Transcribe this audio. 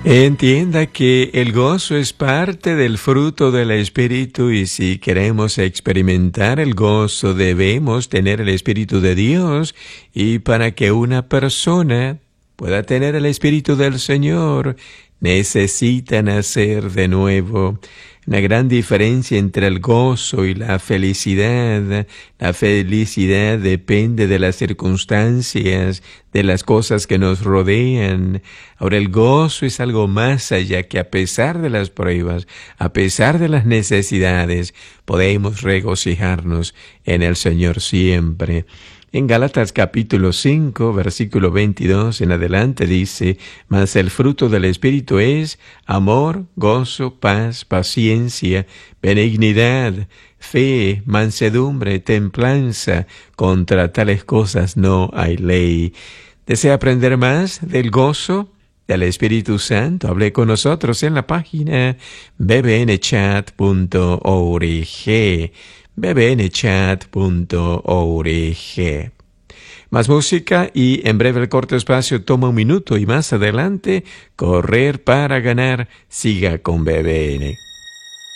Entienda que el gozo es parte del fruto del Espíritu y si queremos experimentar el gozo debemos tener el Espíritu de Dios, y para que una persona pueda tener el Espíritu del Señor necesita nacer de nuevo. Una gran diferencia entre el gozo y la felicidad. La felicidad depende de las circunstancias, de las cosas que nos rodean. Ahora, el gozo es algo más allá, que a pesar de las pruebas, a pesar de las necesidades, podemos regocijarnos en el Señor siempre. En Gálatas capítulo 5, versículo 22 en adelante dice: mas el fruto del Espíritu es amor, gozo, paz, paciencia, benignidad, fe, mansedumbre, templanza. Contra tales cosas no hay ley. ¿Desea aprender más del gozo del Espíritu Santo? Hable con nosotros en la página bbnchat.org. bbnchat.org. Más música y en breve el corto espacio toma un minuto y más adelante, correr para ganar. Siga con BBN.